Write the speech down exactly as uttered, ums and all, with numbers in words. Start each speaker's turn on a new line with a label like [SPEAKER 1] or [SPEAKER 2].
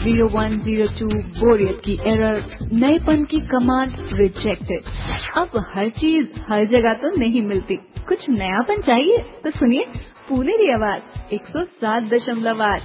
[SPEAKER 1] Zero one zero to बोरियत की error, नएपन की कमांड रिजेक्टेड। अब हर चीज हर जगह तो नहीं मिलती, कुछ नयापन चाहिए तो सुनिए पुनेरी आवाज एक सौ सात दशमलव आठ